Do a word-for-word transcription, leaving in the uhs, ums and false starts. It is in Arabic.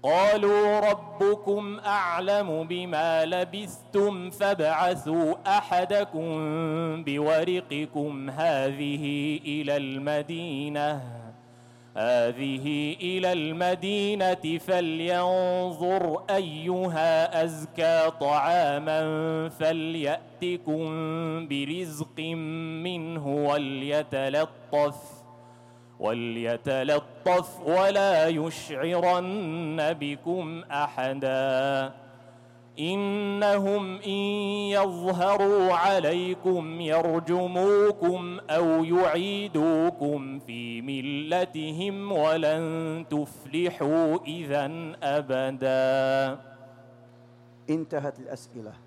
قالوا ربكم أعلم بما لبثتم فابعثوا أحدكم بورقكم هذه إلى المدينة هذه إلى المدينة فلينظر أيها أزكى طعاما فليأتكم برزق منه وليتلطف وليتلطف ولا يشعرن بكم أحدا إنهم إن يظهروا عليكم يرجموكم أو يعيدوكم في ملتهم ولن تفلحوا إذا أبدا. انتهت الأسئلة.